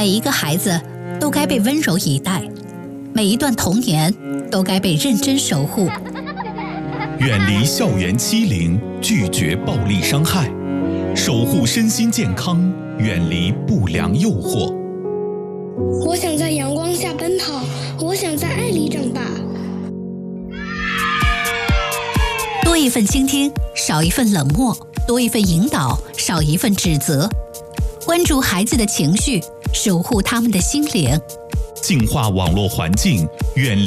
每一个孩子都该被温柔以待，每一段童年都该被认真守护。 远离校园欺凌，拒绝暴力伤害，守护身心健康，远离不良诱惑。 我想在阳光下奔跑，我想在爱里长大。 多一份倾听，少一份冷漠；多一份引导，少一份指责。关注孩子的情绪，守护他们的心灵。 净化网络环境，远离